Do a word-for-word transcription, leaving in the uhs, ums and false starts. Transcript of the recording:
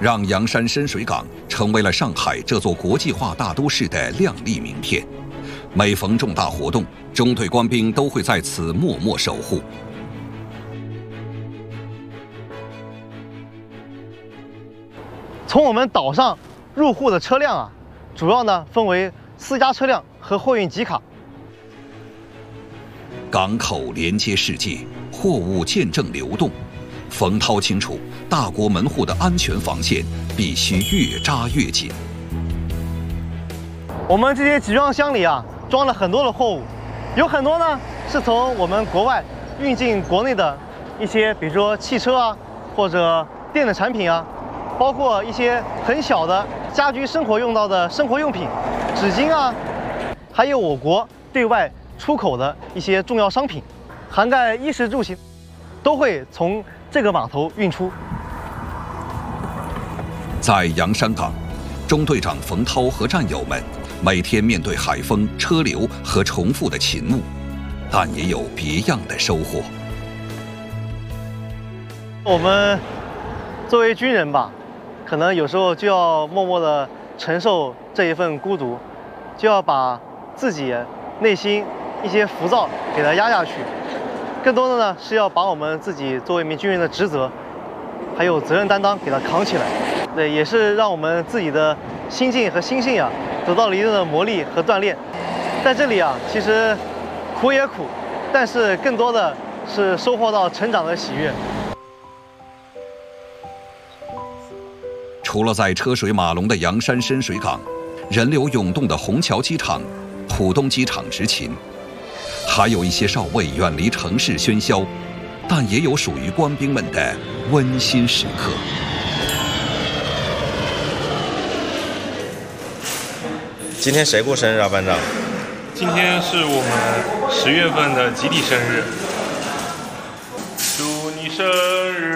让洋山深水港成为了上海这座国际化大都市的亮丽名片。每逢重大活动，中队官兵都会在此默默守护。 从我们岛上入沪的车辆啊，主要呢分为私家车辆和货运集卡。 港口连接世界，货物见证流动。冯涛清楚，大国门户的安全防线必须越扎越紧。 我们这些集装箱里啊，装了很多的货物，有很多呢是从我们国外运进国内的一些，比如说汽车啊，或者电子产品啊，包括一些很小的家居生活用到的生活用品、纸巾啊，还有我国对外出口的一些重要商品，涵盖衣食住行，都会从这个码头运出。 在洋山港，中队长冯涛和战友们每天面对海风、车流和重复的勤务，但也有别样的收获。 我们作为军人吧，可能有时候就要默默地承受这一份孤独，就要把自己内心一些浮躁给它压下去。更多的呢是要把我们自己作为一名军人的职责，还有责任担当给它扛起来。对，也是让我们自己的心境和心性啊得到了一定的磨砺和锻炼。在这里啊，其实苦也苦，但是更多的是收获到成长的喜悦。 除了在车水马龙的洋山深水港，人流涌动的虹桥机场、浦东机场执勤，还有一些少尉远离城市喧嚣，但也有属于官兵们的温馨时刻。 今天谁过生日啊，班长？ 今天是我们十月份的集体生日，祝你生日